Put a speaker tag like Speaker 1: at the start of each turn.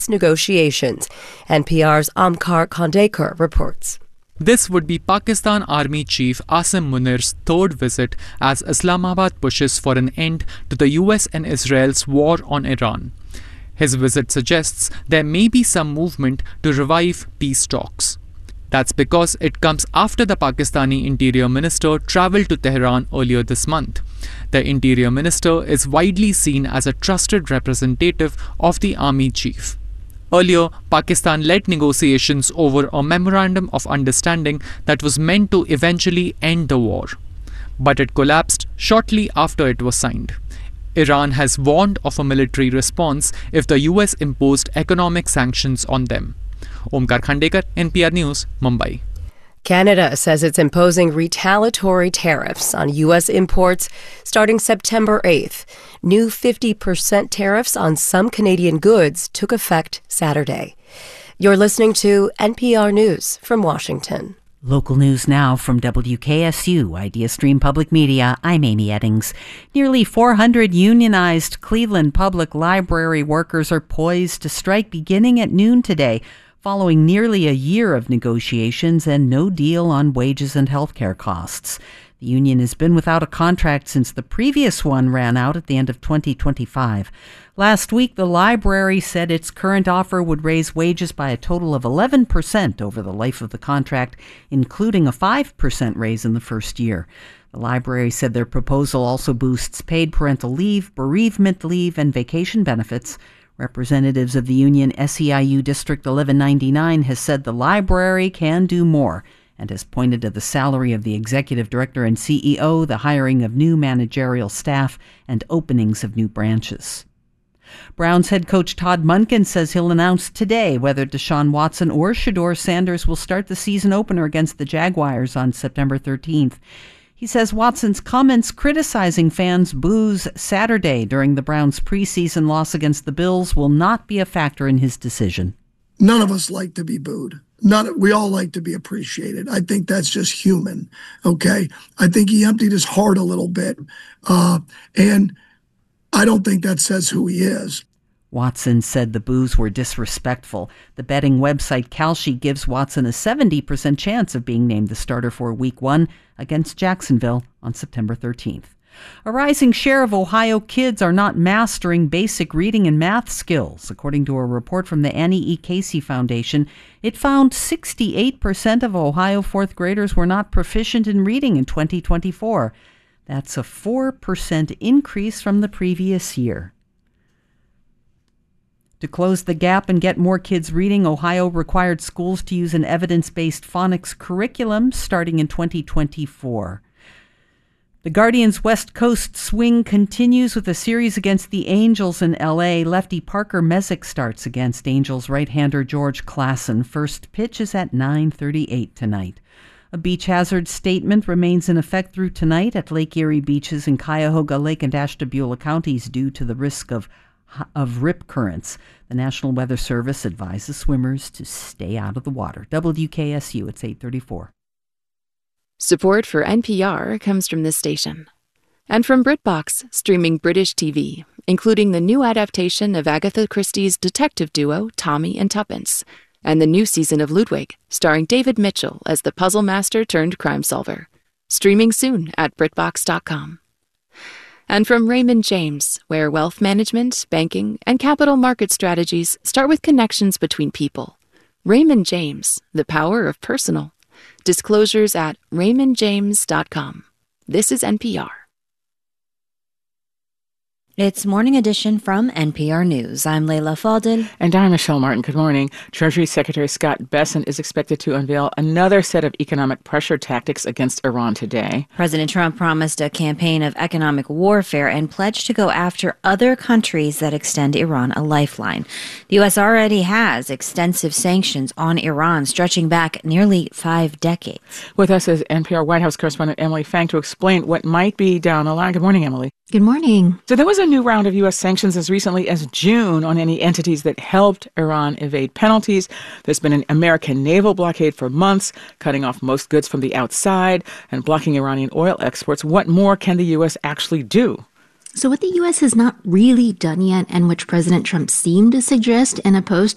Speaker 1: peace negotiations. NPR's Omkar Khandekar reports.
Speaker 2: This would be Pakistan Army Chief Asim Munir's third visit as Islamabad pushes for an end to the US and Israel's war on Iran. His visit suggests there may be some movement to revive peace talks. That's because it comes after the Pakistani Interior Minister travelled to Tehran earlier this month. The Interior Minister is widely seen as a trusted representative of the Army Chief. Earlier, Pakistan led negotiations over a memorandum of understanding that was meant to eventually end the war. But it collapsed shortly after it was signed. Iran has warned of a military response if the US imposed economic sanctions on them. Omkar Khandekar, NPR News, Mumbai.
Speaker 1: Canada says it's imposing retaliatory tariffs on U.S. imports starting September 8th. New 50% tariffs on some Canadian goods took effect Saturday. You're listening to NPR News from Washington.
Speaker 3: Local news now from WKSU, Idea Stream Public Media. I'm Amy Eddings. Nearly 400 unionized Cleveland Public Library workers are poised to strike beginning at noon today, following nearly a year of negotiations and no deal on wages and health care costs. The union has been without a contract since the previous one ran out at the end of 2025. Last week, the library said its current offer would raise wages by a total of 11% over the life of the contract, including a 5% raise in the first year. The library said their proposal also boosts paid parental leave, bereavement leave, and vacation benefits. Representatives of the union SEIU District 1199 has said the library can do more and has pointed to the salary of the executive director and CEO, the hiring of new managerial staff, and openings of new branches. Browns head coach Todd Monken says he'll announce today whether Deshaun Watson or Shedeur Sanders will start the season opener against the Jaguars on September 13th. He says Watson's comments criticizing fans' boos Saturday during the Browns' preseason loss against the Bills will not be a factor in his decision.
Speaker 4: None of us like to be booed. We all like to be appreciated. I think that's just human, okay? I think he emptied his heart a little bit, and I don't think that says who he is.
Speaker 3: Watson said the boos were disrespectful. The betting website Kalshi gives Watson a 70% chance of being named the starter for Week 1 against Jacksonville on September 13th. A rising share of Ohio kids are not mastering basic reading and math skills. According to a report from the Annie E. Casey Foundation, it found 68% of Ohio fourth graders were not proficient in reading in 2024. That's a 4% increase from the previous year. To close the gap and get more kids reading, Ohio required schools to use an evidence-based phonics curriculum starting in 2024. The Guardians' West Coast swing continues with a series against the Angels in L.A. Lefty Parker Messick starts against Angels right-hander George Klassen. First pitch is at 9:38 tonight. A beach hazard statement remains in effect through tonight at Lake Erie beaches in Cuyahoga Lake and Ashtabula counties due to the risk of rip currents. The National Weather Service advises swimmers to stay out of the water. WKSU, it's 8:34.
Speaker 5: Support for NPR comes from this station. And from BritBox, streaming British TV, including the new adaptation of Agatha Christie's detective duo Tommy and Tuppence, and the new season of Ludwig, starring David Mitchell as the puzzle master turned crime solver. Streaming soon at BritBox.com. And from Raymond James, where wealth management, banking, and capital market strategies start with connections between people. Raymond James, the power of personal. Disclosures at raymondjames.com. This is NPR.
Speaker 6: It's Morning Edition from NPR News. I'm Leila Fadel.
Speaker 7: And I'm Michelle Martin. Good morning. Treasury Secretary Scott Bessent is expected to unveil another set of economic pressure tactics against Iran today.
Speaker 6: President Trump promised a campaign of economic warfare and pledged to go after other countries that extend Iran a lifeline. The U.S. already has extensive sanctions on Iran stretching back nearly 5 decades.
Speaker 7: With us is NPR White House correspondent Emily Fang to explain what might be down the line. Good morning, Emily.
Speaker 8: Good morning.
Speaker 7: So there was a new round of U.S. sanctions as recently as June on any entities that helped Iran evade penalties. There's been an American naval blockade for months, cutting off most goods from the outside and blocking Iranian oil exports. What more can the U.S. actually do?
Speaker 8: So what the U.S. has not really done yet, and which President Trump seemed to suggest in a post